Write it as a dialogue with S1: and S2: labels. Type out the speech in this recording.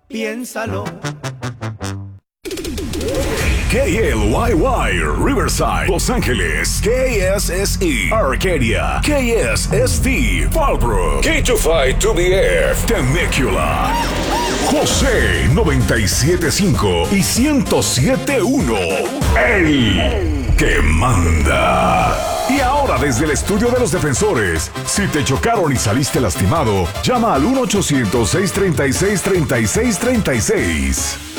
S1: piénsalo.
S2: KLYY, Riverside, Los Ángeles, KSSE, Arcadia, KSST, Fallbrook, K25-2BF, Temecula, José 97.5 y 107.1, el que manda. Y ahora desde el estudio de los defensores, si te chocaron y saliste lastimado, llama al 1-800-636-3636.